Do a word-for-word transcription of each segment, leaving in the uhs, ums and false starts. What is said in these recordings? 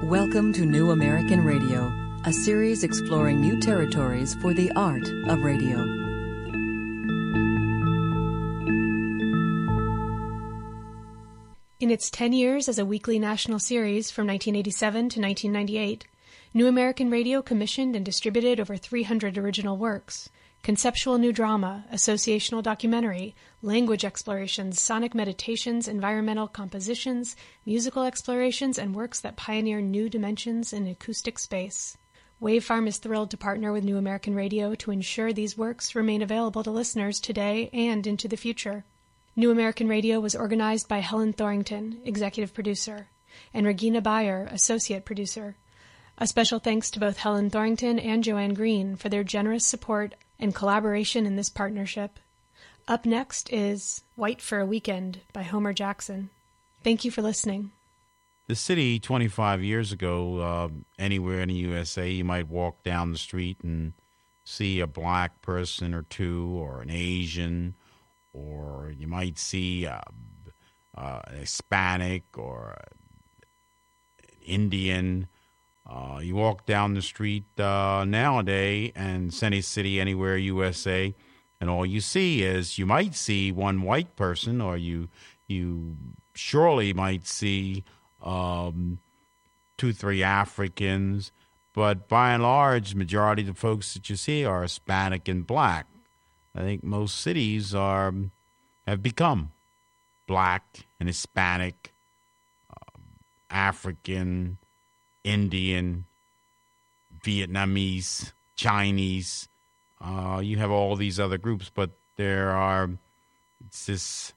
Welcome to New American Radio, a series exploring new territories for the art of radio. In its ten years as a weekly national series from nineteen eighty-seven to nineteen ninety-eight, New American Radio commissioned and distributed over three hundred original works. Conceptual new drama, associational documentary, language explorations, sonic meditations, environmental compositions, musical explorations, and works that pioneer new dimensions in acoustic space. Wavefarm is thrilled to partner with New American Radio to ensure these works remain available to listeners today and into the future. New American Radio was organized by Helen Thorington, executive producer, and Regina Bayer, associate producer. A special thanks to both Helen Thorington and Joanne Green for their generous support and collaboration in this partnership. Up next is White for a Weekend by Homer Jackson. Thank you for listening. The city twenty-five years ago, uh, anywhere in the U S A, you might walk down the street and see a black person or two, or an Asian, or you might see uh, uh, a Hispanic or an Indian. Uh, you walk down the street uh, nowadays in Center City, anywhere U S A, and all you see is you might see one white person, or you you surely might see um, two, three Africans, but by and large, majority of the folks that you see are Hispanic and black. I think most cities are have become black and Hispanic, uh, African, Indian, Vietnamese, Chinese. Uh, you have all these other groups, but there are, it's this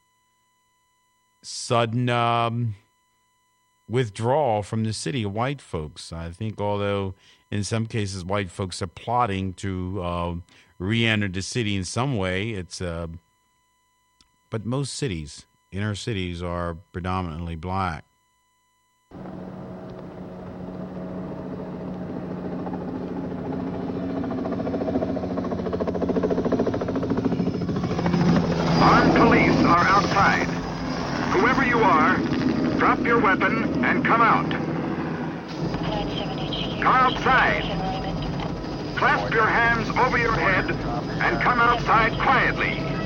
sudden um, withdrawal from the city of white folks. I think although in some cases white folks are plotting to uh, re-enter the city in some way, it's uh, but most cities, inner cities, are predominantly black. Armed police are outside. Whoever you are, drop your weapon and come out. Come outside. Clasp your hands over your head and come outside quietly.